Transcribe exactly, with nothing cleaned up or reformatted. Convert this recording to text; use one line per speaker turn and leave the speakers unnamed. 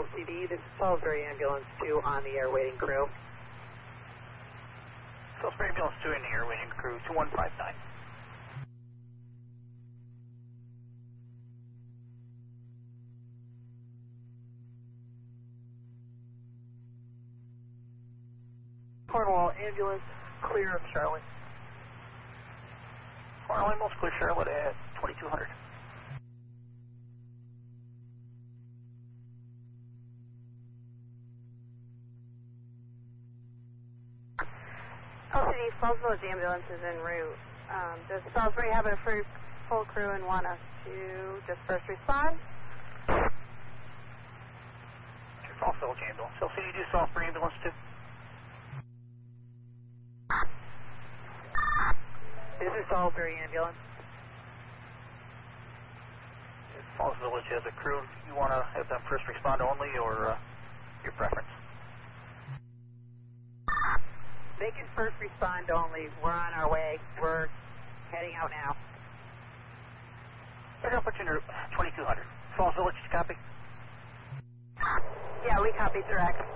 C D, this is Salisbury Ambulance two on the air waiting crew.
Salisbury Ambulance two in the air waiting crew, two one five nine.
Cornwall Ambulance, clear of Charlotte.
Cornwall Ambulance, clear Charlotte at twenty-two hundred.
L C D, Falls Village Ambulance is en route. Um, does Salisbury have a free, full crew and want us to just first respond?
Falls Village Ambulance. L C D, do Salisbury Ambulance two.
This is Salisbury Ambulance.
If Falls Village has a crew, you want to have them first respond only, or uh, your preference?
They can first respond only. We're on our way. We're heading out now.
They're going to put you in twenty-two hundred. Falls Village, copy?
Yeah, we copy direct.